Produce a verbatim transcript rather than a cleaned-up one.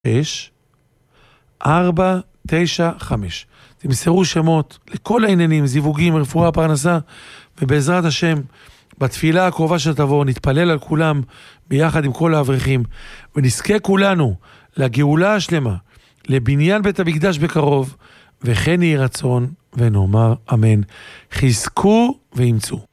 שש, ארבע, תשע, חמש. תמסרו שמות לכל העניינים, זיווגים, רפואה, פרנסה, ובעזרת השם, בתפילה הקרובה שתבוא, נתפלל על כולם ביחד עם כל האברכים, ונזכה כולנו לגאולה השלמה, לבניין בית המקדש בקרוב, וכן יהי רצון ונאמר אמן. חזקו ואמצו.